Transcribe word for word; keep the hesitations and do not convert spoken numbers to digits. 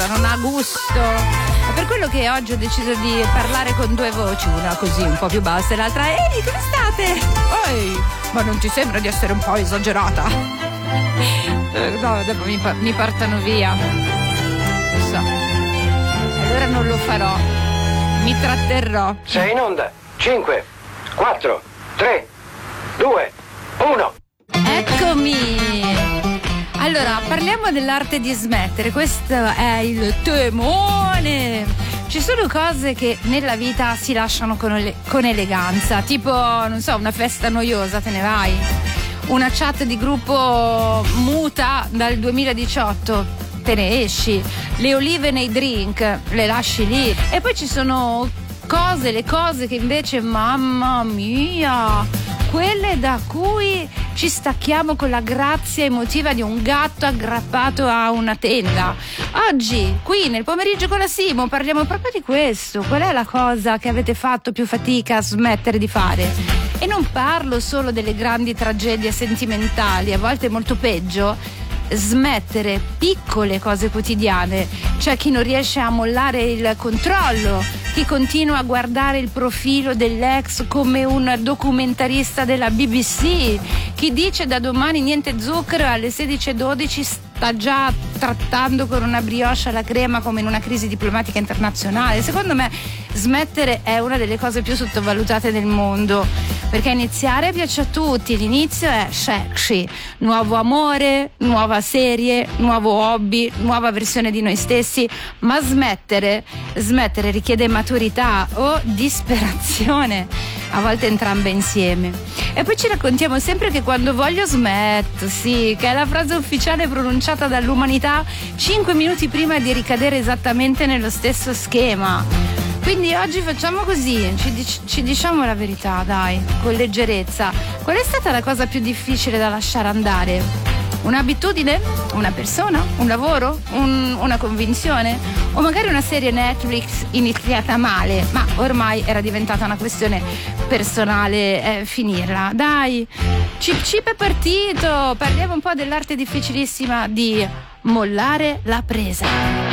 noiosa, non ha gusto. È per quello che oggi ho deciso di parlare con due voci, una così un po' più bassa e l'altra ehi, come state? Ehi, ma non ti sembra di essere un po' esagerata? No, dopo mi, mi portano via. Lo so. Allora non lo farò. Mi tratterrò. Sei in onda. cinque, quattro, tre, due, uno. Eccomi. Allora, parliamo dell'arte di smettere. Questo è il temone. Ci sono cose che nella vita si lasciano con, ele- con eleganza. Tipo, non so, una festa noiosa, te ne vai. Una chat di gruppo muta dal duemiladiciotto, te ne esci. Le olive nei drink, le lasci lì. E poi ci sono cose, le cose che invece, mamma mia, quelle da cui ci stacchiamo con la grazia emotiva di un gatto aggrappato a una tenda. Oggi, qui nel pomeriggio con la Simo, parliamo proprio di questo. Qual è la cosa che avete fatto più fatica a smettere di fare? E non parlo solo delle grandi tragedie sentimentali, a volte molto peggio. Smettere piccole cose quotidiane. C'è chi non riesce a mollare il controllo, chi continua a guardare il profilo dell'ex come un documentarista della B B C, chi dice da domani niente zucchero, alle sedici e dodici sta già trattando con una brioche alla crema come in una crisi diplomatica internazionale. Secondo me smettere è una delle cose più sottovalutate del mondo, perché iniziare piace a tutti, l'inizio è sexy, nuovo amore, nuova serie, nuovo hobby, nuova versione di noi stessi, ma smettere, smettere richiede maturità o disperazione, a volte entrambe insieme. E poi ci raccontiamo sempre che quando voglio smetto, sì, che è la frase ufficiale pronunciata dall'umanità cinque minuti prima di ricadere esattamente nello stesso schema. Quindi oggi facciamo così, ci, dic- ci diciamo la verità, dai, con leggerezza. Qual è stata la cosa più difficile da lasciare andare? Un'abitudine? Una persona? Un lavoro? Un, una convinzione? O magari una serie Netflix iniziata male, ma ormai era diventata una questione personale, eh, finirla. Dai, Cip Cip è partito! Parliamo un po' dell'arte difficilissima di mollare la presa.